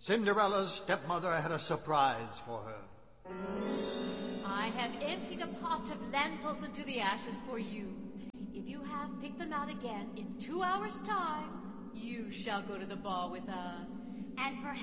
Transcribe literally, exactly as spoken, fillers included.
Cinderella's stepmother had a surprise for her. I have emptied a pot of lentils into the ashes for you. If you have picked them out again in two hours' time, you shall go to the ball with us. And perhaps